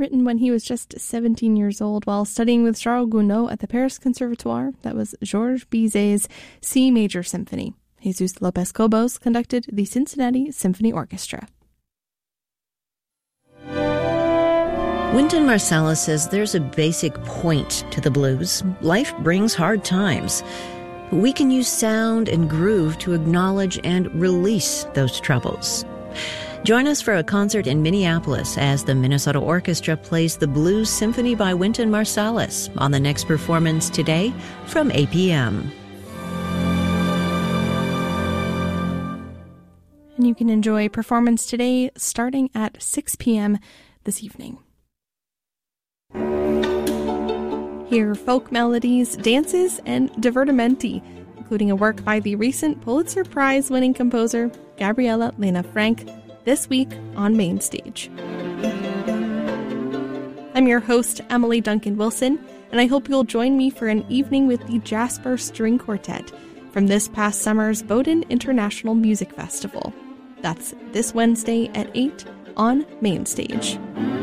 written when he was just 17 years old while studying with Charles Gounod at the Paris Conservatoire. That was Georges Bizet's C Major Symphony. Jesus Lopez Cobos conducted the Cincinnati Symphony Orchestra. Wynton Marsalis says there's a basic point to the blues. Life brings hard times. We can use sound and groove to acknowledge and release those troubles. Join us for a concert in Minneapolis as the Minnesota Orchestra plays the Blues Symphony by Wynton Marsalis on the next performance today from 8 p.m. And you can enjoy Performance Today starting at 6 p.m. this evening. Hear folk melodies, dances, and divertimenti, including a work by the recent Pulitzer Prize-winning composer Gabriela Lena Frank, this week on Main Stage. I'm your host, Emily Duncan Wilson, and I hope you'll join me for an evening with the Jasper String Quartet from this past summer's Bowdoin International Music Festival. That's this Wednesday at 8 on Main Stage.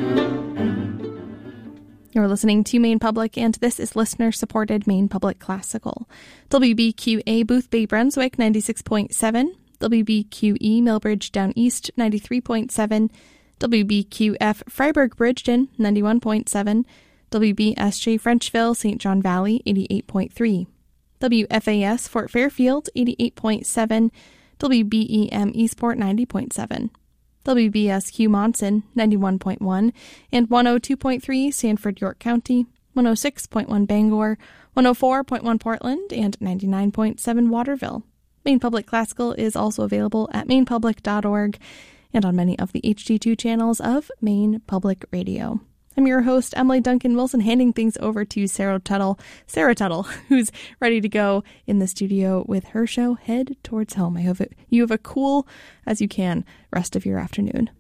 You're listening to Maine Public, and this is listener-supported Maine Public Classical. WBQA Booth Bay Brunswick 96.7, WBQE Millbridge Down East 93.7, WBQF Freiburg Bridgeton 91.7, WBSJ Frenchville St. John Valley 88.3, WFAS Fort Fairfield 88.7, WBEM Eastport 90.7, WBSQ Monson 91.1 and 102.3 Sanford York County, 106.1 Bangor, 104.1 Portland, and 99.7 Waterville. Maine Public Classical is also available at mainepublic.org and on many of the HD2 channels of Maine Public Radio. I'm your host, Emily Duncan Wilson, handing things over to Sarah Tuttle, who's ready to go in the studio with her show, Head Towards Home. I hope you have a cool, as you can, rest of your afternoon.